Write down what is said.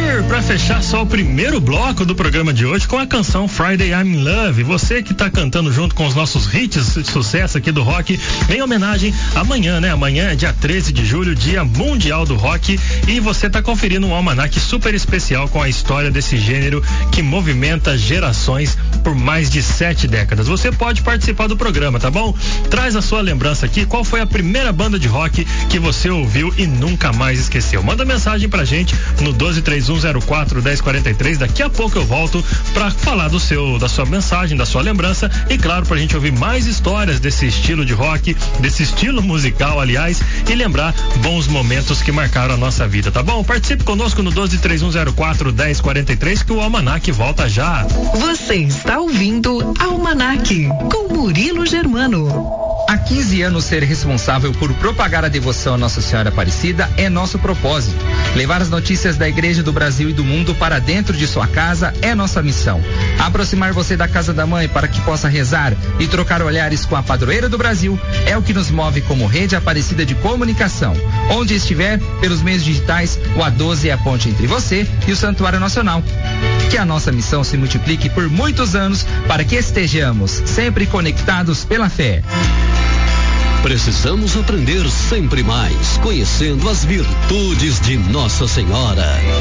Cure para fechar só o primeiro bloco do programa de hoje com a canção Friday I'm in Love. Você que tá cantando junto com os nossos hits de sucesso aqui do rock, em homenagem amanhã, né? Amanhã é dia 13 de julho, dia mundial do rock, e você tá conferindo um almanaque super especial com a história desse gênero que movimenta gerações por mais de 7 décadas. Você pode participar do programa, tá bom? Traz a sua lembrança aqui, qual foi a primeira banda de rock que você ouviu e nunca mais esqueceu? Manda mensagem pra gente no 1231041043. Daqui a pouco eu volto pra falar da sua mensagem, da sua lembrança e, claro, pra gente ouvir mais histórias desse estilo de rock, desse estilo musical, aliás, e lembrar bons momentos que marcaram a nossa vida, tá bom? Participe conosco no 1231041043 que o Almanac volta já. Você está ouvindo Almanac com Murilo Germano. Há 15 anos, ser responsável por propagar a devoção a Nossa Senhora Aparecida é nosso propósito. Levar as notícias da Igreja do Brasil e do mundo para dentro de sua casa é nossa missão. Aproximar você da casa da mãe para que possa rezar e trocar olhares com a padroeira do Brasil é o que nos move como Rede Aparecida de Comunicação. Onde estiver, pelos meios digitais, o A12 é a ponte entre você e o Santuário Nacional. Que a nossa missão se multiplique por muitos anos para que estejamos sempre conectados pela fé. Precisamos aprender sempre mais, conhecendo as virtudes de Nossa Senhora.